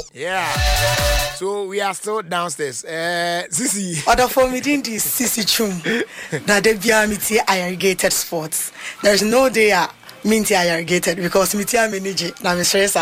Yeah. So we are still downstairs. Sisi. Other for me didn't this Sisi Chum. That they be amity irrigated sports. There's no day minty irrigated because me tia manage na me stress.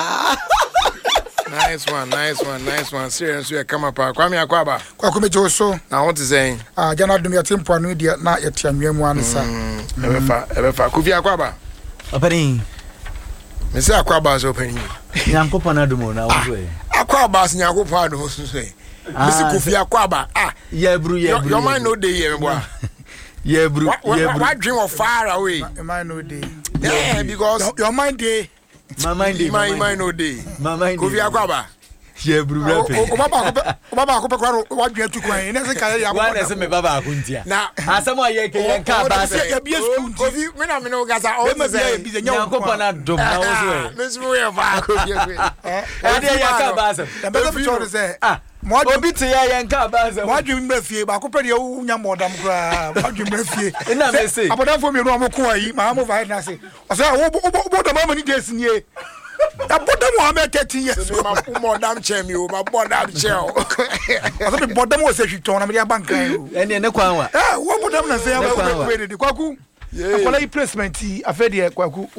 Nice one. Serious, we come up. Kwame Akwaba. Kwakume Joso. Now what is saying? Jana dumi ya timpo anu dia na yetiamwemu ansa. Ebefa. Kofi Akwaba. Opening. Me say Akwaba is opening. Nyankopon adumo na wo e. Akwaba is Nyankopon adumo so say. Me say Kofi Akwaba. Yebru. Your mind no dey here, boy. Yebru. What dream of far away? Your mind no day. Yeah, because your mind day. My mind no day. My mind. Kofi Akwaba. Yebru. Baba ko pekwa wa dwe tu kwan ina se kaya ya Why say me baba akuntia? Na asemo aye ke yen ka ba se. Ya bia school. Kofi me na me no gasa all the say. Nyankopon adum na wo so e. Me so we ba Kofi. E dey ya ka ba se. Ya be so chore say. Obi te ya yen ka ba se. Wa dwe mbafie ba ko pe de wu nya modam kra. Wa dwe mbafie. Ina me say. Abodan fo mi no mo ko ayi ma mo va na se. O say wo do ma ni dey sinye. Abodam wa me 13 years. Ma modam chemi o, ma bodam cheo. O say bodam wo se hwiton na me bank kan. Ene ne kwan wa. Wo bodam na se ya we de kwaku. Akola replacement afede kwaku.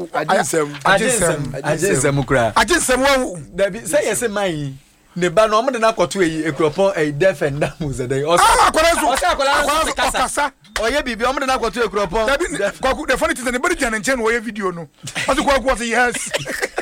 Ajinsem kura. Ajinsem wo. Dabi say yes man. Ne ba no mo de na kwoto eyi ekropon e defender mu ze dey. Akola kasa. Oye bibi o mo de na kwoto ekropon. Dabi kwaku the funny thing is anybody can nchen wo video no. Aso kwaku say yes.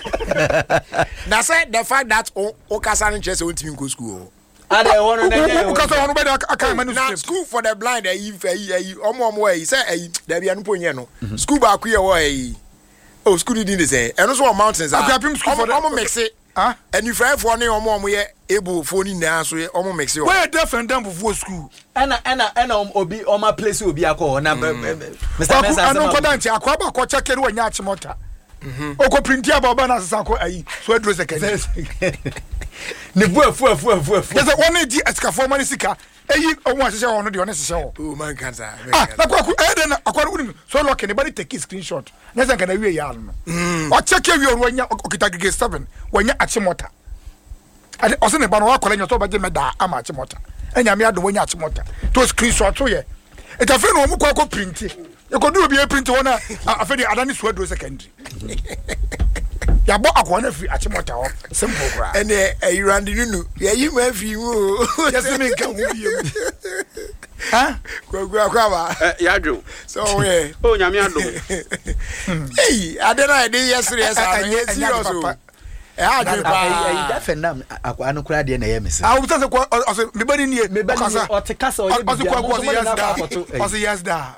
Now say the fact that Okasa and Chelsea went to go school. I don't want to Okasa wonu be aka manuscript. Now school for the blind omo he say there be anu ponye no. School ba ku ye wo school didn't say. And also mountains are. School for omo mix it. And you fry for any omo ye able for ni na so omo mix it. Where defend them for school. Ana obi o ma place obi akọ na Mr. Mensa. Anu ko danchi akwa ba ko check ru anya achimota. Oko printi aba na sasa ko ayi so adro second ne fu yes one di escafo mani sika eyi owo ahye ono de ono hye ho oh man cancer na kwaku den akwara uni so lock ne body take screenshot na san kana wie ya no o check wi onu anya okita gege 7 wanya achimota ade o se ne ba no akwara nya so ba je meda ama achimota enya me ado wanya achimota to screenshot to ye it afi no mu kwa printi you could do a print one. I feel the Adani Swed secondary. Ya bo akwana free achimota ho simple gra. And you ran the new. Yeah, you may feel. Yes, me can you. Huh? Go Yadu. So we. Oh, Yamiado. Hey, I don't know. I did yesterday. Serious. I defend them. I no cry there na hear me say. I was say me body ni me kasa o te kasa o ye bi. O say yes da.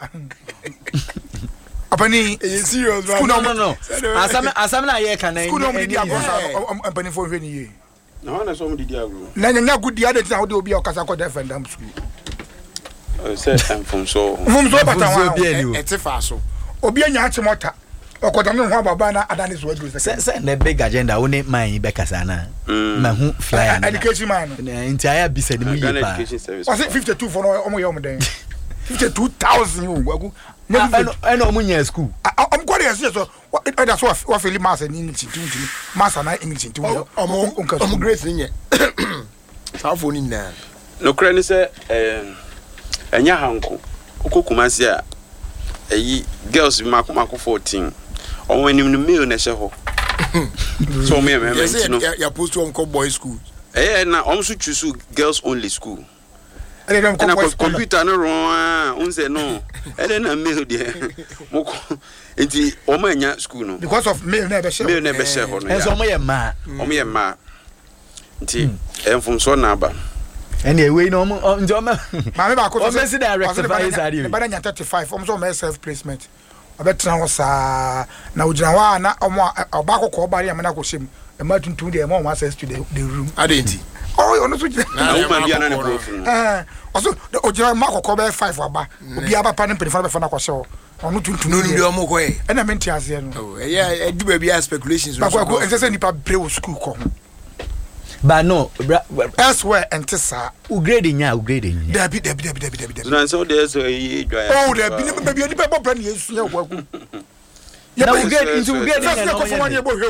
Apani serious no. Asam na ye kan na. School no didi agosa apani fo hwe ni ye. Na wana so mu didi agro. Na nya good dia de tin wo de obi o kasa ko defend them school. Say from so. Mum so bata wa. Etifa so. Obi anya achimota. Okoda no ho baba na Adani so adru second. Say the big agenda we need man be kasa na. Ma hu flyer na. Education man. Nti aya bi se dem yi pa. Was it 52 for no omo ye omo den. 52,000 you wagu. Eno omo nya school. I'm quite yes so that's what feel mass in English to mass na English to omo grace ni ye. Sao for ni na. No kra ni say enya hanko. Okokumasi a girls mako 14 on when you meal na she ho so me ya post to on boys school na so choose girls only school and computer no wrong unse no na meal there moko enti o ma nya school no because of meal na be share ho no so mo ye ma enti enfum so na ba anyway no njo ma me ba ko o me see director is ari ba nya 35 so me self placement obetra ho sa na ugina wa na omo oba kokko ba ya me na ko shem e ma tuntun de e ma o access to the room adenti oh ono so na o ma bia na ne profile also ugina ma kokko be 5 aba obi aba pa ne mpefo be fa na ko hye ono tuntun no ndi omo ko e na me ntia ase no oh yeah do bia speculations ba ko ese nipa brew school ko but no elsewhere entisa upgrade nya Debi so so there's a oh debi ni be nipa bo brand yesu ya wagu na upgrade into upgrade nya no